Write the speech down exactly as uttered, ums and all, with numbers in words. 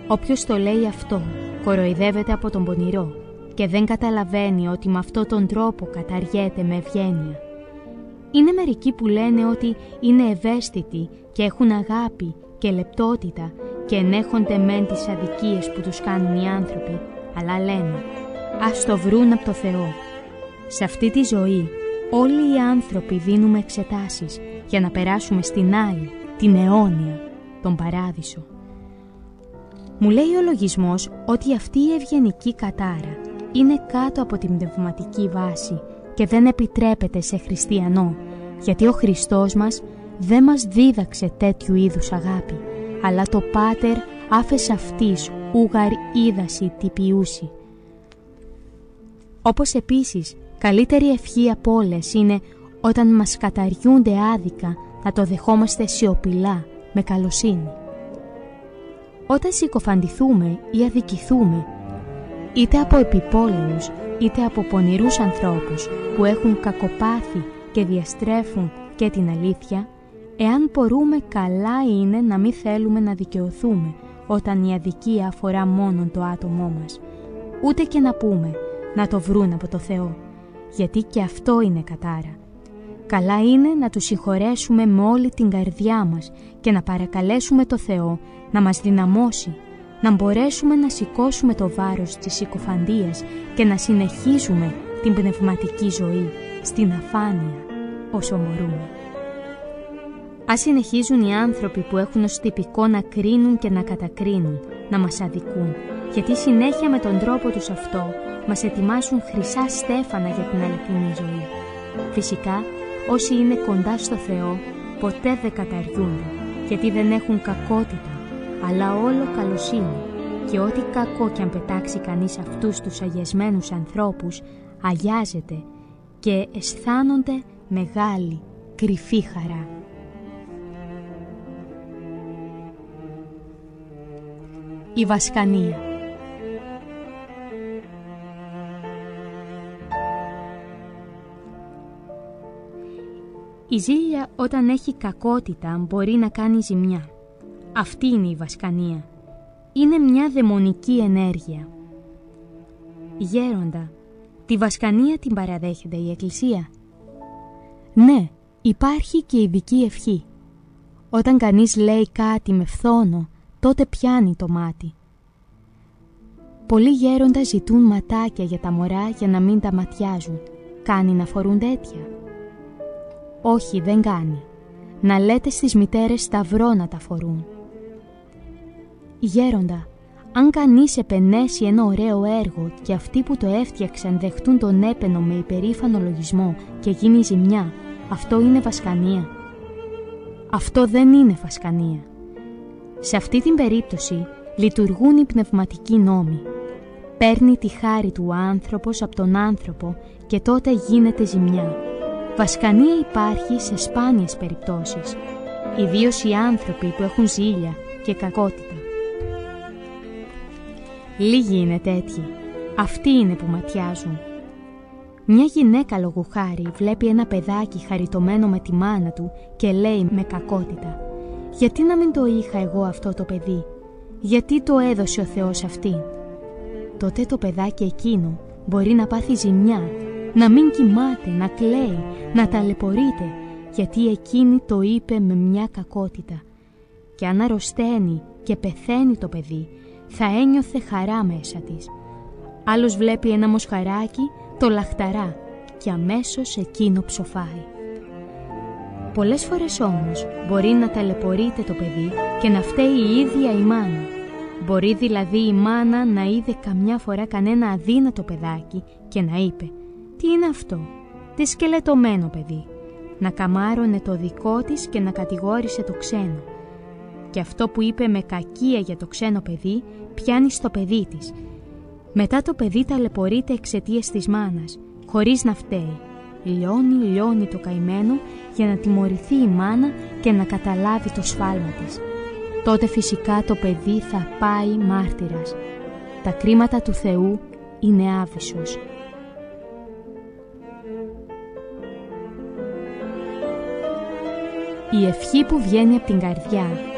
Όποιος το λέει αυτό, κοροϊδεύεται από τον πονηρό και δεν καταλαβαίνει ότι με αυτόν τον τρόπο καταργέται με ευγένεια. Είναι μερικοί που λένε ότι είναι ευαίσθητοι και έχουν αγάπη και λεπτότητα και ενέχονται μεν τις αδικίες που τους κάνουν οι άνθρωποι, αλλά λένε «Ας το βρουν από το Θεό». Σε αυτή τη ζωή όλοι οι άνθρωποι δίνουμε εξετάσεις για να περάσουμε στην άλλη, την αιώνια, τον παράδεισο. Μου λέει ο λογισμός ότι αυτή η ευγενική κατάρα είναι κάτω από την πνευματική βάση και δεν επιτρέπεται σε χριστιανό, γιατί ο Χριστός μας δεν μας δίδαξε τέτοιου είδους αγάπη, αλλά το Πάτερ άφες αυτής ούγαρ είδαση τυπιούσι. Όπως επίσης, καλύτερη ευχή από όλες είναι όταν μας καταριούνται άδικα να το δεχόμαστε σιωπηλά, με καλοσύνη. Όταν συκοφαντηθούμε ή αδικηθούμε, είτε από επιπόλαιους είτε από πονηρούς ανθρώπους που έχουν κακοπάθει και διαστρέφουν και την αλήθεια, εάν μπορούμε, καλά είναι να μην θέλουμε να δικαιωθούμε όταν η αδικία αφορά μόνον το άτομό μας, ούτε και να πούμε να το βρουν από το Θεό, γιατί και αυτό είναι κατάρα. Καλά είναι να τους συγχωρέσουμε με όλη την καρδιά μας και να παρακαλέσουμε το Θεό να μας δυναμώσει, να μπορέσουμε να σηκώσουμε το βάρος της συκοφαντίας και να συνεχίζουμε την πνευματική ζωή στην αφάνεια όσο μπορούμε. Ας συνεχίζουν οι άνθρωποι που έχουν ως τυπικό να κρίνουν και να κατακρίνουν, να μας αδικούν, γιατί συνέχεια με τον τρόπο τους αυτό μας ετοιμάσουν χρυσά στέφανα για την αληθινή ζωή. Φυσικά, όσοι είναι κοντά στο Θεό ποτέ δεν καταργούνται, γιατί δεν έχουν κακότητα, αλλά όλο καλοσύνη, και ό,τι κακό κι αν πετάξει κανείς αυτούς τους αγιασμένους ανθρώπους, αγιάζεται και αισθάνονται μεγάλη, κρυφή χαρά. Η βασκανία. Η ζήλια όταν έχει κακότητα μπορεί να κάνει ζημιά. Αυτή είναι η βασκανία. Είναι μια δαιμονική ενέργεια. Γέροντα, τη βασκανία την παραδέχεται η Εκκλησία? Ναι, υπάρχει και ειδική ευχή. Όταν κανείς λέει κάτι με φθόνο, τότε πιάνει το μάτι. Πολλοί γέροντα ζητούν ματάκια για τα μωρά για να μην τα ματιάζουν. Κάνει να φορούν τέτοια? Όχι, δεν κάνει. Να λέτε στις μητέρες σταυρό να τα φορούν. Γέροντα, αν κανείς επενέσει ένα ωραίο έργο και αυτοί που το έφτιαξαν δεχτούν τον έπαινο με υπερήφανο λογισμό και γίνει ζημιά, αυτό είναι βασκανία? Αυτό δεν είναι βασκανία. Σε αυτή την περίπτωση λειτουργούν οι πνευματικοί νόμοι. Παίρνει τη χάρη του άνθρωπος από τον άνθρωπο και τότε γίνεται ζημιά. Βασκανία υπάρχει σε σπάνιες περιπτώσεις, ιδίως οι άνθρωποι που έχουν ζήλια και κακότητα. Λίγοι είναι τέτοιοι, αυτοί είναι που ματιάζουν. Μια γυναίκα λόγου χάρη βλέπει ένα παιδάκι χαριτωμένο με τη μάνα του και λέει με κακότητα: γιατί να μην το είχα εγώ αυτό το παιδί, γιατί το έδωσε ο Θεός αυτήν? Τότε το παιδάκι εκείνο μπορεί να πάθει ζημιά, να μην κοιμάται, να κλαίει, να ταλαιπωρείται, γιατί εκείνη το είπε με μια κακότητα. Και αν αρρωσταίνει και πεθαίνει το παιδί, θα ένιωθε χαρά μέσα της. Άλλος βλέπει ένα μοσχαράκι, το λαχταρά και αμέσως εκείνο ψοφάει. Πολλές φορές όμως μπορεί να ταλαιπωρείται το παιδί και να φταίει η ίδια η μάνα. Μπορεί δηλαδή η μάνα να είδε καμιά φορά κανένα αδύνατο παιδάκι και να είπε: τι είναι αυτό, τι σκελετωμένο παιδί, να καμάρωνε το δικό της και να κατηγόρησε το ξένο. Και αυτό που είπε με κακία για το ξένο παιδί πιάνει στο παιδί της. Μετά το παιδί ταλαιπωρείται εξαιτίας της μάνας, χωρίς να φταίει. Λιώνει, λιώνει το καημένο για να τιμωρηθεί η μάνα και να καταλάβει το σφάλμα της. Τότε φυσικά το παιδί θα πάει μάρτυρας. Τα κρίματα του Θεού είναι άβυσσος. Η ευχή που βγαίνει από την καρδιά